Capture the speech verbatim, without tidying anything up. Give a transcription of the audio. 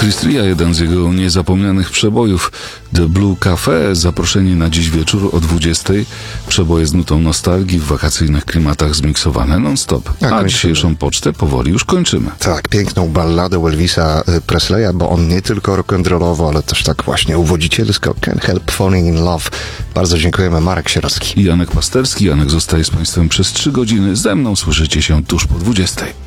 Chris Ria, jeden z jego niezapomnianych przebojów. The Blue Cafe, zaproszenie na dziś wieczór o dwudziestej. Przeboje z nutą nostalgii w wakacyjnych klimatach zmiksowane non-stop. Tak, A kończymy. dzisiejszą pocztę powoli już kończymy. Tak, piękną balladę Elvisa Presleya, bo on nie tylko rock'n'rollowo, ale też tak właśnie uwodzicielsko. Can't Help Falling in Love. Bardzo dziękujemy. Marek Sierocki. I Janek Pasterski. Janek zostaje z Państwem przez trzy godziny. Ze mną słyszycie się tuż po dwudziestej.